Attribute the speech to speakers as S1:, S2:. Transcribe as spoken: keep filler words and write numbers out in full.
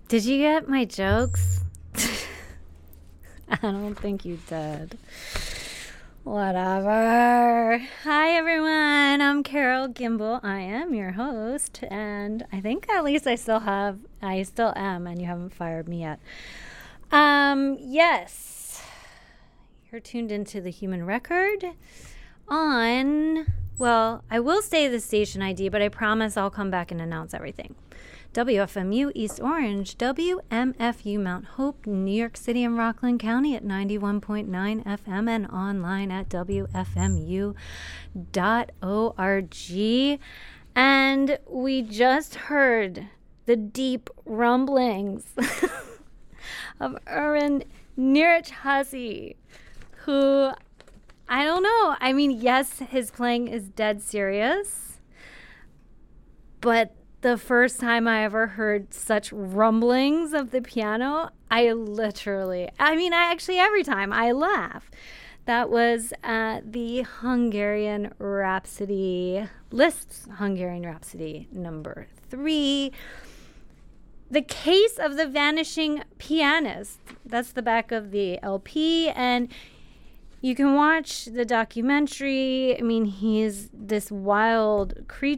S1: Did you get my jokes? I don't think you did. Whatever. Hi, everyone. I'm Carol Gimbel. I am your host, and I think at least I still have, I still am, and you haven't fired me yet. Um, yes. You're tuned into the Human Record on, well, I will say the station I D, but I promise I'll come back and announce everything. W F M U East Orange, W M F U Mount Hope, New York City and Rockland County at ninety-one point nine F M and online at W F M U dot org. And we just heard the deep rumblings of Erwin Nirich, who, I don't know, I mean, yes, his playing is dead serious, but the first time I ever heard such rumblings of the piano, I literally, I mean, I actually, every time I laugh. That was uh, the Hungarian Rhapsody, Liszt's Hungarian Rhapsody number three. The Case of the Vanishing Pianist. That's the back of the L P, and you can watch the documentary. I mean, he's this wild creature